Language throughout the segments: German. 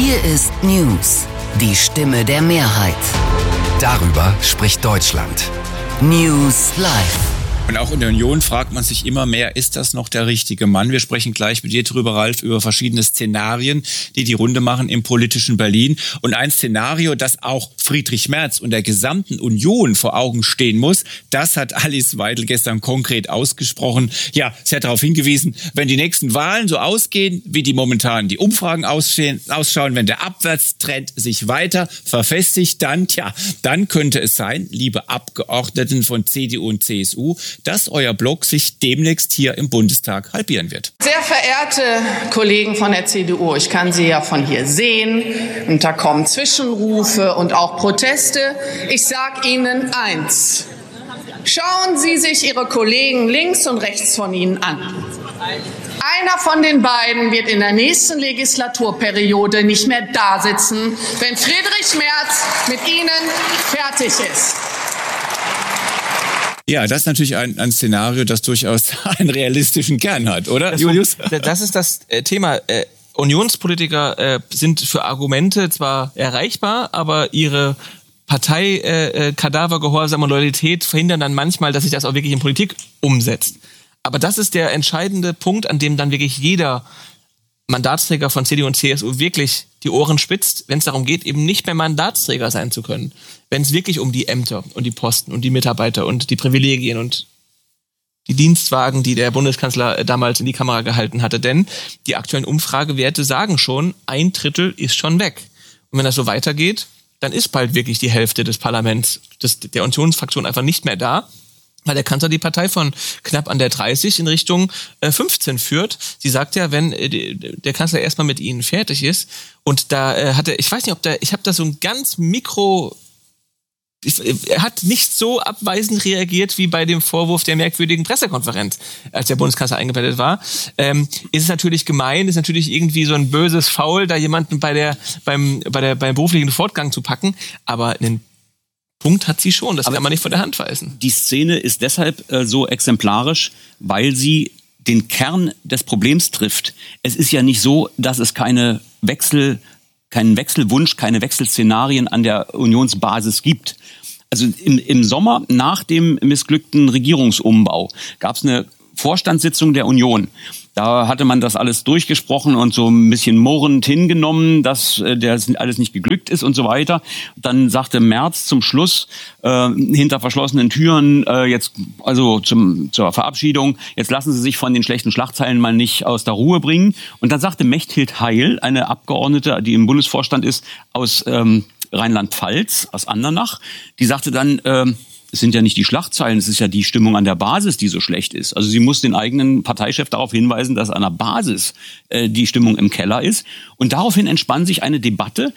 Hier ist News, die Stimme der Mehrheit. Darüber spricht Deutschland. News Live. Und auch in der Union fragt man sich immer mehr, ist das noch der richtige Mann? Wir sprechen gleich mit dir drüber, Ralf, über verschiedene Szenarien, die die Runde machen im politischen Berlin. Und ein Szenario, das auch Friedrich Merz und der gesamten Union vor Augen stehen muss, das hat Alice Weidel gestern konkret ausgesprochen. Ja, sie hat darauf hingewiesen, wenn die nächsten Wahlen so ausgehen, wie die momentan die Umfragen ausschauen, wenn der Abwärtstrend sich weiter verfestigt, dann könnte es sein, liebe Abgeordneten von CDU und CSU, dass euer Block sich demnächst hier im Bundestag halbieren wird. Sehr verehrte Kollegen von der CDU, ich kann Sie ja von hier sehen und da kommen Zwischenrufe und auch Proteste. Ich sage Ihnen eins: Schauen Sie sich Ihre Kollegen links und rechts von Ihnen an. Einer von den beiden wird in der nächsten Legislaturperiode nicht mehr da sitzen, wenn Friedrich Merz mit Ihnen fertig ist. Ja, das ist natürlich ein Szenario, das durchaus einen realistischen Kern hat, oder, Julius? Das ist das Thema. Unionspolitiker sind für Argumente zwar erreichbar, aber ihre Partei, Kadaver, Gehorsam und Loyalität verhindern dann manchmal, dass sich das auch wirklich in Politik umsetzt. Aber das ist der entscheidende Punkt, an dem dann wirklich jeder Mandatsträger von CDU und CSU wirklich die Ohren spitzt, wenn es darum geht, eben nicht mehr Mandatsträger sein zu können. Wenn es wirklich um die Ämter und die Posten und die Mitarbeiter und die Privilegien und die Dienstwagen, die der Bundeskanzler damals in die Kamera gehalten hatte. Denn die aktuellen Umfragewerte sagen schon, 1/3 ist schon weg. Und wenn das so weitergeht, dann ist bald wirklich die Hälfte des Parlaments, der Unionsfraktion einfach nicht mehr da, weil der Kanzler die Partei von knapp an der 30 in Richtung 15 führt. Sie sagt ja, wenn der Kanzler erstmal mit ihnen fertig ist, und da hat er, ich weiß nicht, ich habe da so ein ganz er hat nicht so abweisend reagiert wie bei dem Vorwurf der merkwürdigen Pressekonferenz, als der Bundeskanzler eingebettet war. Ist es natürlich gemein, ist natürlich irgendwie so ein böses Faul, da jemanden beim beruflichen Fortgang zu packen, aber einen Punkt hat sie schon, das kann man nicht von der Hand weisen. Die Szene ist deshalb so exemplarisch, weil sie den Kern des Problems trifft. Es ist ja nicht so, dass es keinen Wechselwunsch, keine Wechselszenarien an der Unionsbasis gibt. Also im Sommer nach dem missglückten Regierungsumbau gab es eine Vorstandssitzung der Union. Da hatte man das alles durchgesprochen und so ein bisschen murrend hingenommen, dass das alles nicht geglückt ist und so weiter. Dann sagte Merz zum Schluss hinter verschlossenen Türen zur Verabschiedung, jetzt lassen Sie sich von den schlechten Schlagzeilen mal nicht aus der Ruhe bringen. Und dann sagte Mechthild Heil, eine Abgeordnete, die im Bundesvorstand ist, aus Rheinland-Pfalz, aus Andernach, die sagte dann, es sind ja nicht die Schlagzeilen, es ist ja die Stimmung an der Basis, die so schlecht ist. Also sie muss den eigenen Parteichef darauf hinweisen, dass an der Basis die Stimmung im Keller ist. Und daraufhin entspann sich eine Debatte,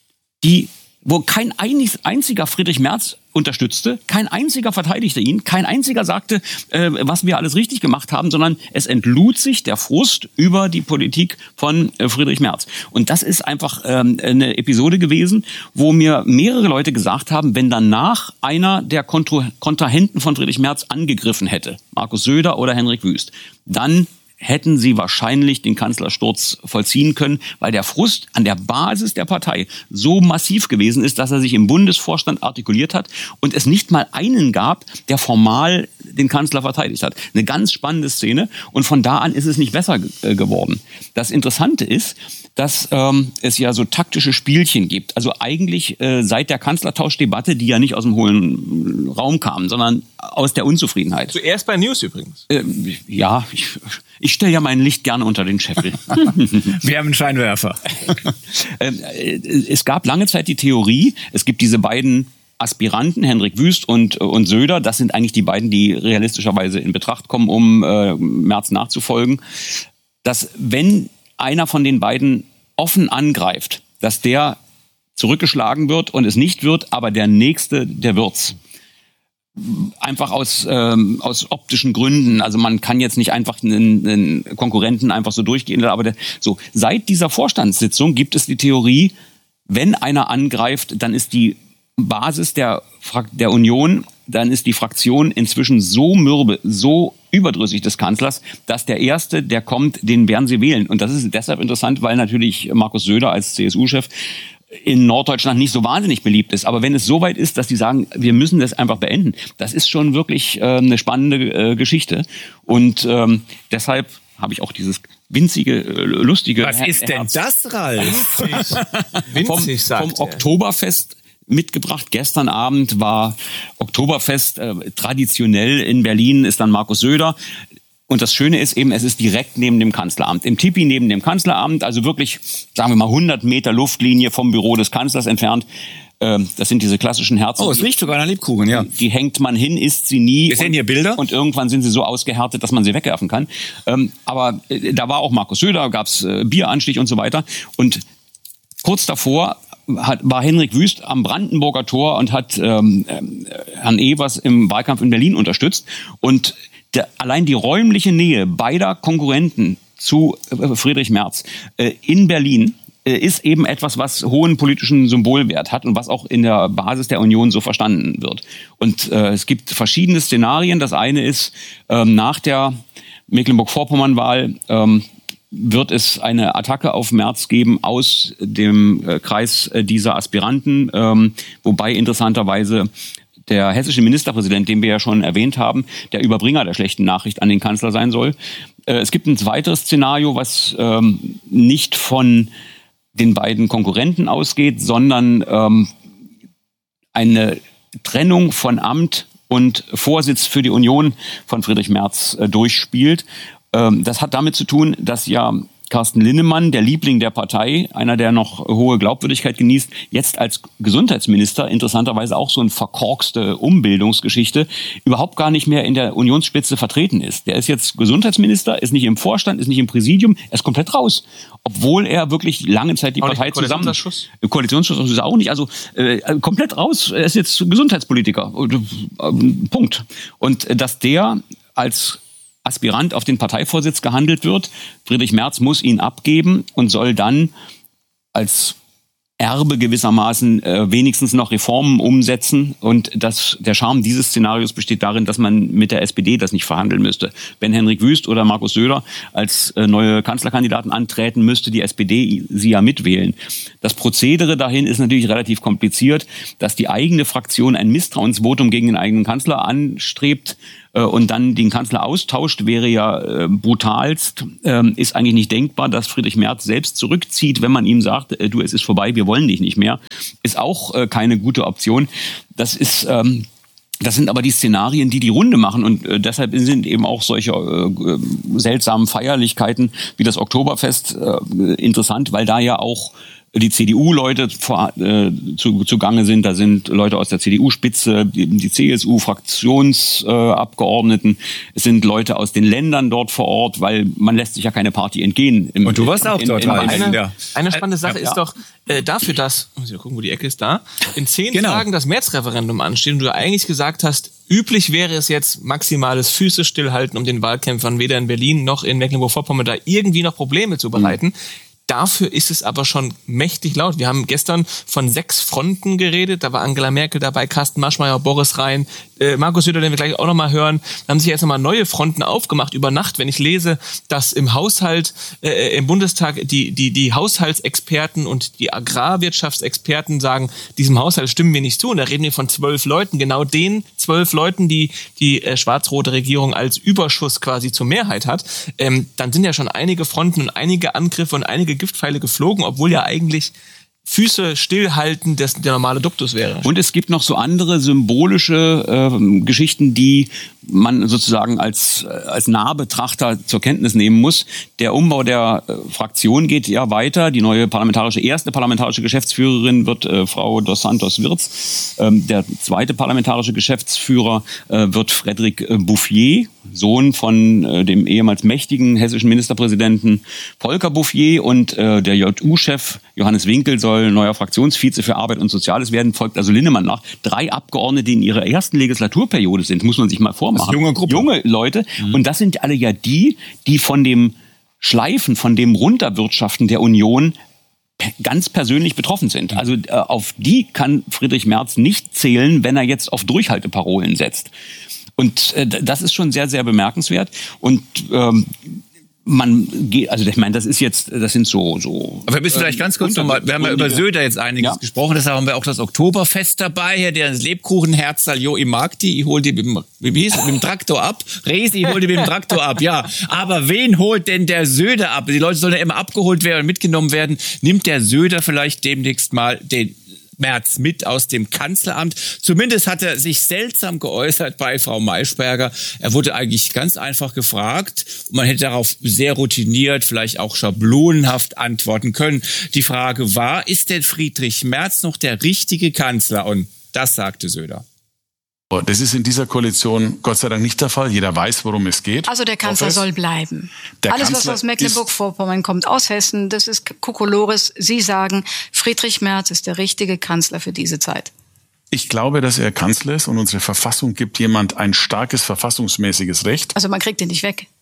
wo kein einziger Friedrich Merz unterstützte, kein einziger verteidigte ihn, kein einziger sagte, was wir alles richtig gemacht haben, sondern es entlud sich der Frust über die Politik von Friedrich Merz. Und das ist einfach eine Episode gewesen, wo mir mehrere Leute gesagt haben, wenn danach einer der Kontrahenten von Friedrich Merz angegriffen hätte, Markus Söder oder Henrik Wüst, dann hätten sie wahrscheinlich den Kanzlersturz vollziehen können, weil der Frust an der Basis der Partei so massiv gewesen ist, dass er sich im Bundesvorstand artikuliert hat und es nicht mal einen gab, der formal den Kanzler verteidigt hat. Eine ganz spannende Szene, und von da an ist es nicht besser geworden. Das Interessante ist, dass es ja so taktische Spielchen gibt. Also eigentlich seit der Kanzlertauschdebatte, die ja nicht aus dem hohlen Raum kam, sondern aus der Unzufriedenheit. Zuerst bei News übrigens. Ja, ich stelle ja mein Licht gerne unter den Scheffel. Wir haben einen Scheinwerfer. Es gab lange Zeit die Theorie, es gibt diese beiden Aspiranten, Henrik Wüst und Söder, das sind eigentlich die beiden, die realistischerweise in Betracht kommen, um Merz nachzufolgen, dass wenn einer von den beiden offen angreift, dass der zurückgeschlagen wird und es nicht wird, aber der Nächste, der wird's. Einfach aus optischen Gründen. Also man kann jetzt nicht einfach einen Konkurrenten einfach so durchgehen. Aber seit dieser Vorstandssitzung gibt es die Theorie, wenn einer angreift, dann ist die Basis der Union dann ist die Fraktion inzwischen so mürbe, so überdrüssig des Kanzlers, dass der Erste, der kommt, den werden sie wählen. Und das ist deshalb interessant, weil natürlich Markus Söder als CSU-Chef in Norddeutschland nicht so wahnsinnig beliebt ist. Aber wenn es so weit ist, dass die sagen, wir müssen das einfach beenden, das ist schon wirklich eine spannende Geschichte. Und deshalb habe ich auch dieses winzige, lustige... Was ist denn das, Ralf? Winzig, vom Oktoberfest mitgebracht. Gestern Abend war Oktoberfest. Traditionell in Berlin ist dann Markus Söder. Und das Schöne ist eben, es ist direkt neben dem Kanzleramt. Im Tipi neben dem Kanzleramt, also wirklich, sagen wir mal, 100 Meter Luftlinie vom Büro des Kanzlers entfernt. Das sind diese klassischen Herzen. Oh, es riecht sogar nach Lebkuchen, ja. Die hängt man hin, isst sie nie. Wir sehen hier Bilder. Und irgendwann sind sie so ausgehärtet, dass man sie wegwerfen kann. Aber da war auch Markus Söder, gab's Bieranstich und so weiter. Und kurz davor war Henrik Wüst am Brandenburger Tor und hat Herrn Evers im Wahlkampf in Berlin unterstützt. Und allein die räumliche Nähe beider Konkurrenten zu Friedrich Merz in Berlin ist eben etwas, was hohen politischen Symbolwert hat und was auch in der Basis der Union so verstanden wird. Und es gibt verschiedene Szenarien. Das eine ist, nach der Mecklenburg-Vorpommern-Wahl wird es eine Attacke auf Merz geben aus dem Kreis dieser Aspiranten, wobei interessanterweise der hessische Ministerpräsident, den wir ja schon erwähnt haben, der Überbringer der schlechten Nachricht an den Kanzler sein soll. Es gibt ein weiteres Szenario, was nicht von den beiden Konkurrenten ausgeht, sondern eine Trennung von Amt und Vorsitz für die Union von Friedrich Merz durchspielt. Das hat damit zu tun, dass ja Carsten Linnemann, der Liebling der Partei, einer, der noch hohe Glaubwürdigkeit genießt, jetzt als Gesundheitsminister, interessanterweise auch so eine verkorkste Umbildungsgeschichte, überhaupt gar nicht mehr in der Unionsspitze vertreten ist. Der ist jetzt Gesundheitsminister, ist nicht im Vorstand, ist nicht im Präsidium, er ist komplett raus. Obwohl er wirklich lange Zeit die Partei zusammen... Koalitionsausschuss ist er auch nicht, also komplett raus. Er ist jetzt Gesundheitspolitiker. Punkt. Und dass der als Aspirant auf den Parteivorsitz gehandelt wird. Friedrich Merz muss ihn abgeben und soll dann als Erbe gewissermaßen wenigstens noch Reformen umsetzen. Und der Charme dieses Szenarios besteht darin, dass man mit der SPD das nicht verhandeln müsste. Wenn Henrik Wüst oder Markus Söder als neue Kanzlerkandidaten antreten, müsste die SPD sie ja mitwählen. Das Prozedere dahin ist natürlich relativ kompliziert, dass die eigene Fraktion ein Misstrauensvotum gegen den eigenen Kanzler anstrebt und dann den Kanzler austauscht, wäre ja brutalst. Ist eigentlich nicht denkbar, dass Friedrich Merz selbst zurückzieht, wenn man ihm sagt, du, es ist vorbei, wir wollen dich nicht mehr. Ist auch keine gute Option. Das sind aber die Szenarien, die Runde machen. Und deshalb sind eben auch solche seltsamen Feierlichkeiten wie das Oktoberfest interessant, weil da ja auch die CDU-Leute zugange sind. Da sind Leute aus der CDU-Spitze, die CSU-Fraktionsabgeordneten. Es sind Leute aus den Ländern dort vor Ort, weil man lässt sich ja keine Party entgehen. Und du warst auch dort. Eine spannende Sache ist doch dafür, dass, muss ich mal gucken, wo die Ecke ist, da, in 10 Tagen das Märzreferendum ansteht und du eigentlich gesagt hast, üblich wäre es jetzt maximales Füße stillhalten, um den Wahlkämpfern weder in Berlin noch in Mecklenburg-Vorpommern da irgendwie noch Probleme zu bereiten. Dafür ist es aber schon mächtig laut. Wir haben gestern von 6 Fronten geredet. Da war Angela Merkel dabei, Carsten Maschmeyer, Boris Rhein, Markus Söder, den wir gleich auch nochmal hören. Da haben sich jetzt nochmal neue Fronten aufgemacht über Nacht. Wenn ich lese, dass im Haushalt, im Bundestag die Haushaltsexperten und die Agrarwirtschaftsexperten sagen, diesem Haushalt stimmen wir nicht zu. Und da reden wir von 12 Leuten, genau den 12 Leuten, die schwarz-rote Regierung als Überschuss quasi zur Mehrheit hat. Dann sind ja schon einige Fronten und einige Angriffe und einige Giftpfeile geflogen, obwohl ja eigentlich Füße stillhalten der normale Duktus wäre. Und es gibt noch so andere symbolische Geschichten, die man sozusagen als Nahbetrachter zur Kenntnis nehmen muss. Der Umbau der Fraktion geht ja weiter. Die neue erste parlamentarische Geschäftsführerin wird Frau dos Santos Wirz. Der zweite parlamentarische Geschäftsführer wird Frédéric Bouffier, Sohn von dem ehemals mächtigen hessischen Ministerpräsidenten Volker Bouffier. Und der JU-Chef Johannes Winkel soll neuer Fraktionsvize für Arbeit und Soziales werden, folgt also Linnemann nach. 3 Abgeordnete, die in ihrer ersten Legislaturperiode sind, muss man sich mal vormachen. Junge Gruppe. Junge Leute. Und das sind alle ja die von dem Schleifen, von dem Runterwirtschaften der Union ganz persönlich betroffen sind. Also auf die kann Friedrich Merz nicht zählen, wenn er jetzt auf Durchhalteparolen setzt. Und das ist schon sehr, sehr bemerkenswert. Und man geht, also ich meine, das sind so. Aber wir müssen vielleicht ganz kurz nochmal, wir haben ja über Söder jetzt einiges gesprochen, deshalb haben wir auch das Oktoberfest dabei, hier der Lebkuchenherzl, ich mag die, ich hol die mit dem Traktor ab. Resi, ich hol die mit dem Traktor ab, ja. Aber wen holt denn der Söder ab? Die Leute sollen ja immer abgeholt werden und mitgenommen werden. Nimmt der Söder vielleicht demnächst mal den Merz mit aus dem Kanzleramt. Zumindest hat er sich seltsam geäußert bei Frau Maischberger. Er wurde eigentlich ganz einfach gefragt und man hätte darauf sehr routiniert, vielleicht auch schablonenhaft antworten können. Die Frage war, ist denn Friedrich Merz noch der richtige Kanzler? Und das sagte Söder. Das ist in dieser Koalition Gott sei Dank nicht der Fall. Jeder weiß, worum es geht. Also der Kanzler soll bleiben. Alles, was aus Mecklenburg-Vorpommern kommt, aus Hessen, das ist Kokolores. Sie sagen, Friedrich Merz ist der richtige Kanzler für diese Zeit. Ich glaube, dass er Kanzler ist und unsere Verfassung gibt jemand ein starkes verfassungsmäßiges Recht. Also man kriegt ihn nicht weg.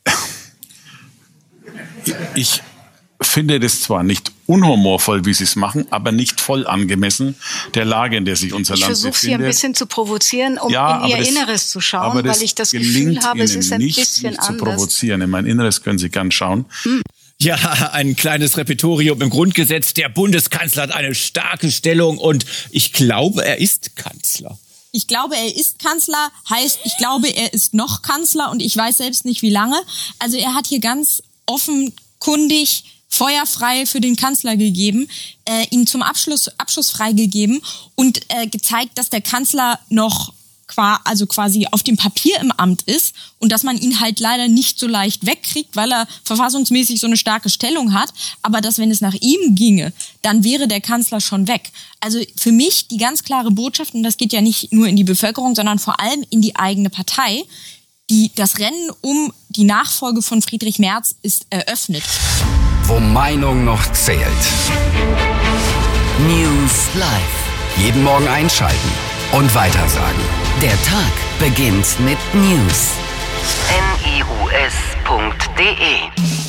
Ich finde das zwar nicht unhumorvoll, wie sie es machen, aber nicht voll angemessen der Lage, in der sich unser Land befindet. Ich versuche Sie ein bisschen zu provozieren, um in Ihr Inneres zu schauen, weil ich das Gefühl habe, es ist ein bisschen anders. Zu provozieren. In mein Inneres können Sie gern schauen. Ja, ein kleines Repertorium im Grundgesetz. Der Bundeskanzler hat eine starke Stellung und ich glaube, er ist Kanzler. Ich glaube, er ist Kanzler, heißt, ich glaube, er ist noch Kanzler und ich weiß selbst nicht, wie lange. Also er hat hier ganz offenkundig feuerfrei für den Kanzler gegeben, ihn zum Abschluss freigegeben und gezeigt, dass der Kanzler noch quasi auf dem Papier im Amt ist und dass man ihn halt leider nicht so leicht wegkriegt, weil er verfassungsmäßig so eine starke Stellung hat, aber dass, wenn es nach ihm ginge, dann wäre der Kanzler schon weg. Also für mich die ganz klare Botschaft, und das geht ja nicht nur in die Bevölkerung, sondern vor allem in die eigene Partei, das Rennen um die Nachfolge von Friedrich Merz ist eröffnet. Wo Meinung noch zählt. News Live. Jeden Morgen einschalten und weitersagen. Der Tag beginnt mit News. NIUS.de